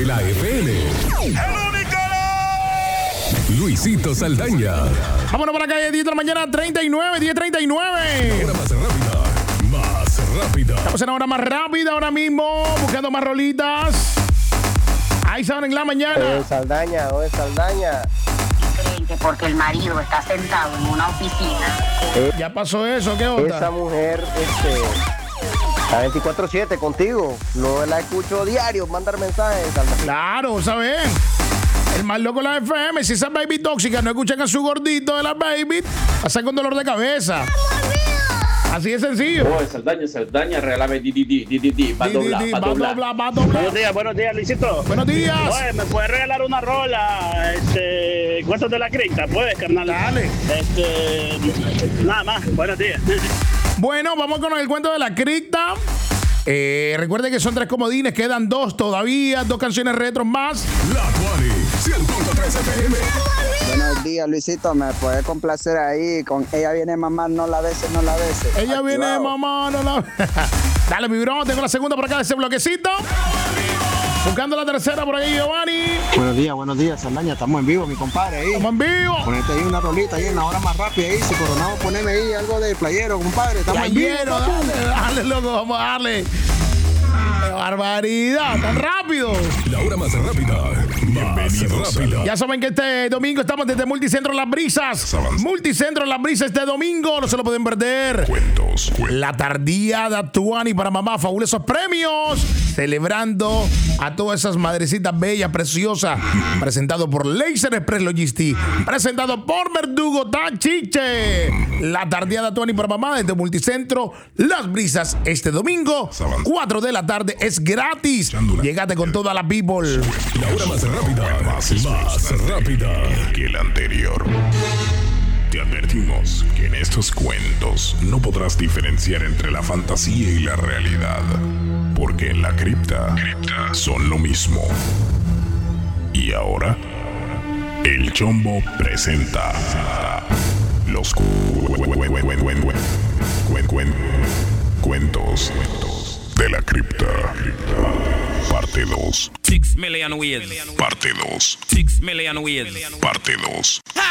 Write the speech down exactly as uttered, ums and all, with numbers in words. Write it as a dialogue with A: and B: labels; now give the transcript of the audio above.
A: la F M.
B: ¡El único!
A: Luisito Saldaña.
C: Vámonos para acá, diez de la mañana, treinta y nueve, diez treinta y nueve.
A: Hora más rápida, más rápida.
C: Estamos en la hora más rápida ahora mismo, buscando más rolitas. Ahí saben en la mañana.
D: Oye, Saldaña, oye, Saldaña.
E: Creen que porque el marido está sentado en una oficina.
D: Eh,
C: Ya pasó eso, ¿qué onda?
D: esa mujer, este, está veinticuatro siete contigo. No la escucho diario, mandar mensajes, Saldaña.
C: Claro, ¿saben? El más loco de la F M, si esas baby tóxicas no escuchan a su gordito de las baby, pasan con dolor de cabeza. Así de sencillo.
F: Oh, Saldaña, Saldaña, regálame di, di, di, di, di, di, va a
C: Di, di,
F: doblar,
C: di,
F: va a
C: va a
F: doblar.
C: doblar, va a doblar.
G: Buenos días, buenos días, Luisito.
C: Buenos días.
G: Oye, ¿me puedes regalar una rola? Este, ¿cuántos de la cripta? ¿Puedes, carnal?
C: Dale.
G: Este, nada más, buenos días.
C: Bueno, vamos con el cuento de la cripta. Eh, recuerden que son tres comodines, quedan dos todavía, dos canciones retro más.
A: La Tuani, ciento tres F M.
H: Buenos días, Luisito. ¿Me puede complacer ahí con Ella viene mamá, no la beses, no la beses?
C: Ella
H: Activado.
C: viene, mamá, no la... Dale, mi bro, tengo la segunda por acá de ese bloquecito. Buscando la tercera por ahí, Giovanni.
I: Buenos días, buenos días, Saldaña. Estamos en vivo, mi compadre. Ahí.
C: Estamos en vivo.
I: Ponete ahí una rolita ahí en la hora más rápida. Ahí, si coronamos, poneme ahí algo de playero, compadre. Estamos en vivo.
C: Playero, dale, dale, loco, vamos a darle. ¡Qué barbaridad! ¡Tan rápido!
A: La hora más rápida, más rápida.
C: Ya saben que este domingo estamos desde Multicentro Las Brisas. Multicentro Las Brisas este domingo, no se lo pueden perder.
A: Cuentos, cuentos.
C: La tardiada Tuani para mamá, fabulosos premios. Celebrando a todas esas madrecitas bellas, preciosas. Presentado por Laser Express Logistics. Presentado por Verdugo Tachiche. La tardiada Tuani para mamá desde Multicentro Las Brisas este domingo, cuatro de la tarde. Es gratis. Llegate con toda la people.
A: La hora más rápida, más, más rápida que la anterior. Te advertimos que en estos cuentos no podrás diferenciar entre la fantasía y la realidad, porque en la cripta son lo mismo. Y ahora, el Chombo presenta los cu- cu- cu- cu- cu- cu- cu- cu- cuentos de la cripta. Parte dos.
J: Six million ways.
A: Parte dos.
J: Six million ways.
A: Parte dos.
J: Ha!